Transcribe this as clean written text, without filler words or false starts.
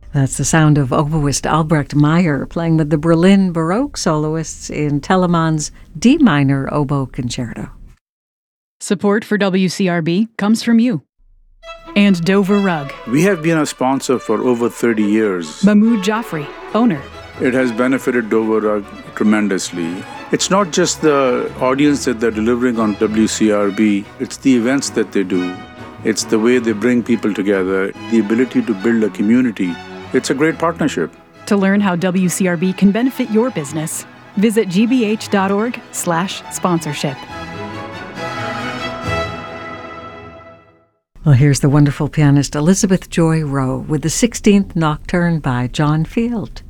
That's the sound of oboist Albrecht Meyer playing with the Berlin Baroque soloists in Telemann's D minor oboe concerto. Support for WCRB comes from you. And Dover Rug. We have been a sponsor for over 30 years. Mahmoud Jaffrey, owner. It has benefited Dover Rug tremendously. It's not just the audience that they're delivering on WCRB, it's the events that they do. It's the way they bring people together, the ability to build a community. It's a great partnership. To learn how WCRB can benefit your business, visit gbh.org/sponsorship. Well, here's the wonderful pianist Elizabeth Joy Rowe with the 16th Nocturne by John Field.